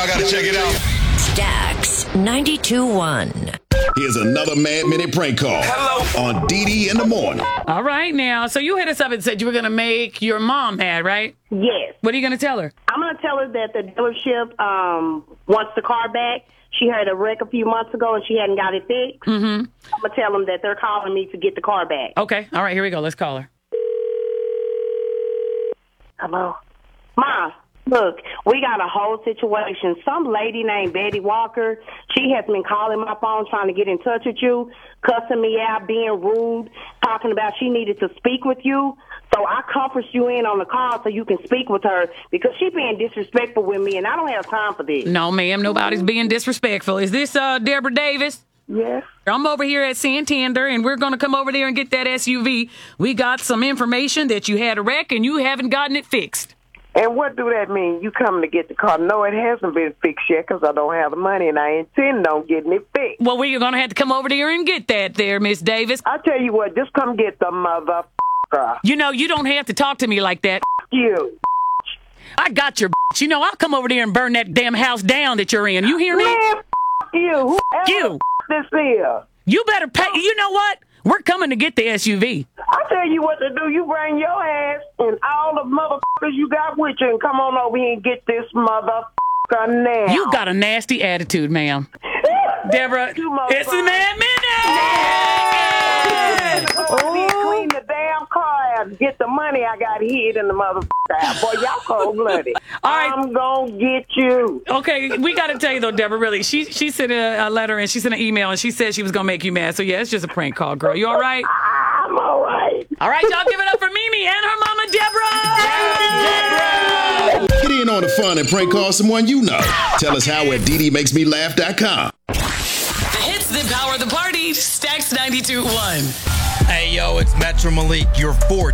I gotta check it out. Stacks 92.1. Here's another Mad Minute prank call. Hello. On Dee in the morning. All right, now. So you hit us up and said you were going to make your mom mad, right? Yes. What are you going to tell her? I'm going to tell her that the dealership wants the car back. She had a wreck a few months ago and she hadn't got it fixed. Mm-hmm. I'm going to tell them that they're calling me to get the car back. Okay. All right, here we go. Let's call her. Hello? Ma, look, we got a whole situation. Some lady named Betty Walker, she has been calling my phone trying to get in touch with you, cussing me out, being rude, talking about she needed to speak with you. So I conferenced you in on the call so you can speak with her because she's being disrespectful with me, and I don't have time for this. No, ma'am. Nobody's being disrespectful. Is this Deborah Davis? Yes. I'm over here at Santander, and we're going to come over there and get that SUV. We got some information that you had a wreck, and you haven't gotten it fixed. And what do that mean? You coming to get the car? No, it hasn't been fixed yet because I don't have the money, and I intend on getting it fixed. Well, we're going to have to come over there and get that there, Miss Davis. I tell you what, just come get the motherfucker. You know, you don't have to talk to me like that. You. I got your You know, I'll come over there and burn that damn house down that you're in. You hear me? Man, you. You. This is. You better pay. You know what? We're coming to get the SUV. I tell you what to do. You bring your ass and all the motherfuckers you got with you and come on over here and get this motherfucker now. You got a nasty attitude, ma'am. Deborah, it's a Mad Minute! Clean the damn car out and get the money I got hid in the motherfucker out. Boy, y'all cold-blooded. All right. I'm gonna get you. Okay, we got to tell you, though, Deborah, really, she sent a letter and she sent an email and she said she was going to make you mad. So, yeah, it's just a prank call, girl. You all right? I'm all right. All right, y'all give it up for Mimi and her mama, Deborah! Get in on the fun and prank call someone you know. Tell us how at DDMakesMeLaugh.com. The hits that power the party. Stacks 92.1. Hey, yo, it's Metro Malik, your 4